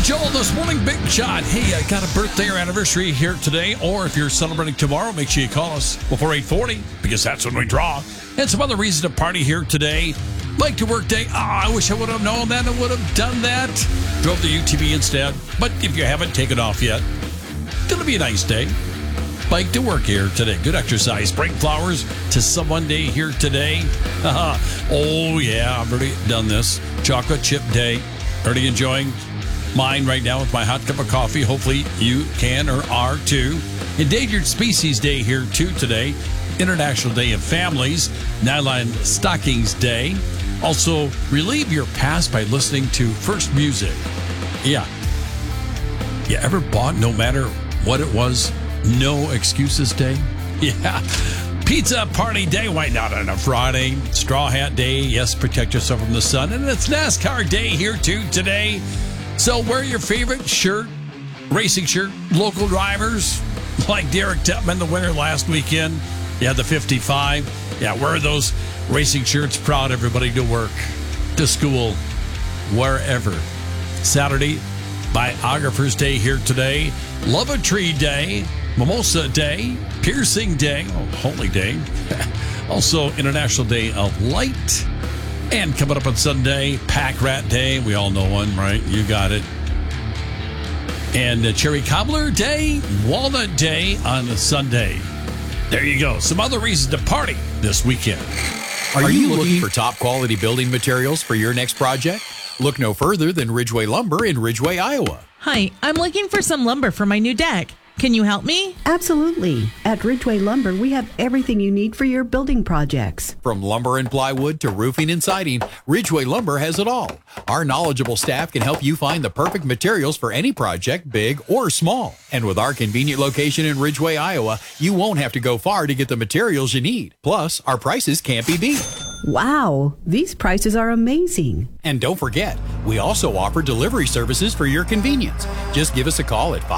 Joel, this morning, big shot. Hey, I got a birthday or anniversary here today, or if you're celebrating tomorrow, make sure you call us before 8:40 because that's when we draw. And some other reason to party here today. Like to work day. I wish I would have known that. I would have done that. Drove the UTV instead. But if you haven't taken off yet, it's going to be a nice day. Bike to work here today. Good exercise. Bring flowers to someone day here today. Oh, yeah, I've already done this. Chocolate chip day. Already enjoying mine right now with my hot cup of coffee. Hopefully you can or are too. Endangered Species Day here too today. International Day of Families. Nylon Stockings Day. Also, relieve your past by listening to First Music. Yeah. You ever bought, no matter what it was, No Excuses Day? Yeah. Pizza Party Day. Why not on a Friday? Straw Hat Day. Yes, protect yourself from the sun. And it's NASCAR Day here too today. So wear your favorite shirt, racing shirt, local drivers like Derek Tepman, the winner last weekend. Yeah, the 55. Yeah, wear those racing shirts. Proud everybody to work, to school, wherever. Saturday, Biographer's Day here today. Love a Tree Day, Mimosa Day, Piercing Day, Holy Day. Also, International Day of Light. And coming up on Sunday, Pack Rat Day. We all know one, right? You got it. And Cherry Cobbler Day, Walnut Day on Sunday. There you go. Some other reasons to party this weekend. Are you looking for top quality building materials for your next project? Look no further than Ridgeway Lumber in Ridgeway, Iowa. Hi, I'm looking for some lumber for my new deck. Can you help me? Absolutely. At Ridgeway Lumber, we have everything you need for your building projects. From lumber and plywood to roofing and siding, Ridgeway Lumber has it all. Our knowledgeable staff can help you find the perfect materials for any project, big or small. And with our convenient location in Ridgeway, Iowa, you won't have to go far to get the materials you need. Plus, our prices can't be beat. Wow, these prices are amazing. And don't forget, we also offer delivery services for your convenience. Just give us a call at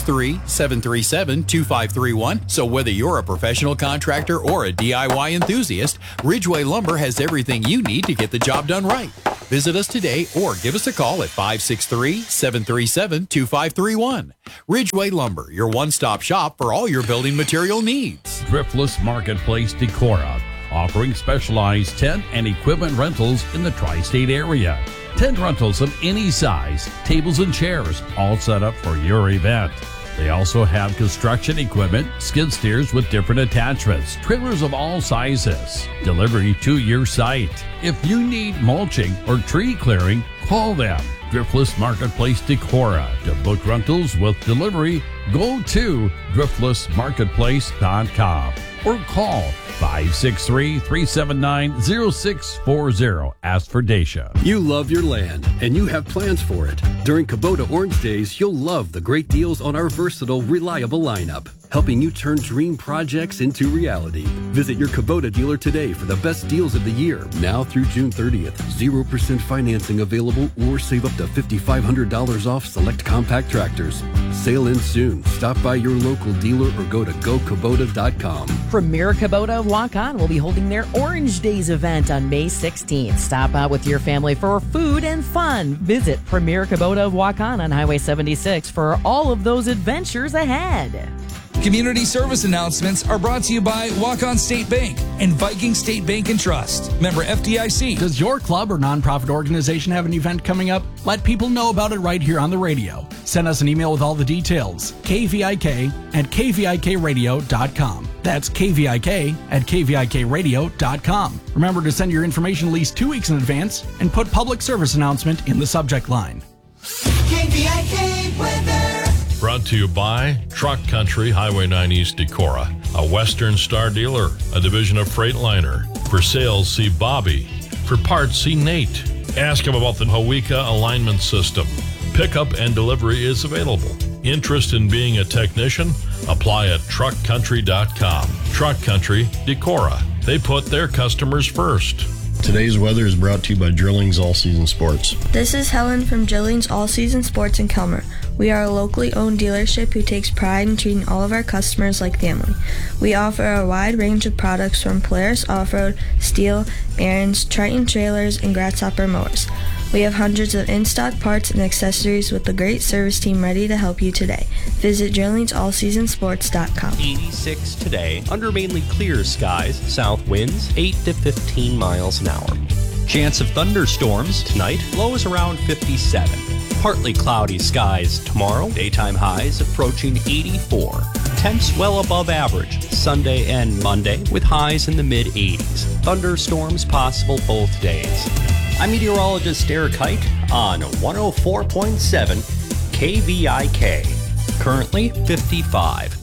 563-737-2531. So whether you're a professional contractor or a DIY enthusiast, Ridgeway Lumber has everything you need to get the job done right. Visit us today or give us a call at 563-737-2531. Ridgeway Lumber, your one-stop shop for all your building material needs. Thriftless Marketplace Decorah, offering specialized tent and equipment rentals in the tri-state area. Tent rentals of any size, tables and chairs, all set up for your event. They also have construction equipment, skid steers with different attachments, trailers of all sizes, delivery to your site. If you need mulching or tree clearing, call them. Thriftless Marketplace Decorah. To book rentals with delivery, go to thriftlessmarketplace.com or call 563-379-0640. Ask for Dacia. You love your land, and you have plans for it. During Kubota Orange Days, you'll love the great deals on our versatile, reliable lineup, helping you turn dream projects into reality. Visit your Kubota dealer today for the best deals of the year. Now through June 30th, 0% financing available or save up to $5,500 off select compact tractors. Sale ends soon. Stop by your local dealer or go to gokubota.com. Premier Kubota of Waukon will be holding their Orange Days event on May 16th. Stop out with your family for food and fun. Visit Premier Kubota of Waukon on Highway 76 for all of those adventures ahead. Community service announcements are brought to you by Waukon State Bank and Viking State Bank and Trust. Member FDIC. Does your club or nonprofit organization have an event coming up? Let people know about it right here on the radio. Send us an email with all the details. kvik@kvikradio.com. That's kvik@kvikradio.com. Remember to send your information at least 2 weeks in advance and put public service announcement in the subject line. KVIK weather. Brought to you by Truck Country, Highway 9 East Decorah, a Western Star dealer, a division of Freightliner. For sales, see Bobby. For parts, see Nate. Ask him about the Hawika alignment system. Pickup and delivery is available. Interest in being a technician? Apply at truckcountry.com. Truck Country, Decorah. They put their customers first. Today's weather is brought to you by Drillings All Season Sports. This is Helen from Drillings All Season Sports in Kelmer. We are a locally owned dealership who takes pride in treating all of our customers like family. We offer a wide range of products from Polaris Off-Road, Steel, Aaron's, Triton trailers, and Grasshopper mowers. We have hundreds of in-stock parts and accessories with a great service team ready to help you today. Visit DrillingsAllSeasonSports.com. 86 today, under mainly clear skies, south winds 8 to 15 miles an hour. Chance of thunderstorms tonight, lows around 57. Partly cloudy skies tomorrow, daytime highs approaching 84. Temps well above average Sunday and Monday with highs in the mid-80s. Thunderstorms possible both days. I'm meteorologist Eric Hite on 104.7 KVIK. Currently 55.